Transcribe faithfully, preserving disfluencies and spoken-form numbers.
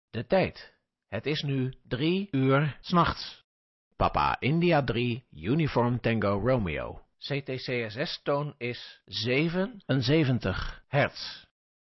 De tijd. Het is nu drie uur 's nachts. Papa India drie, Uniform Tango Romeo. C T C S S-toon is zevenenzeventig hertz.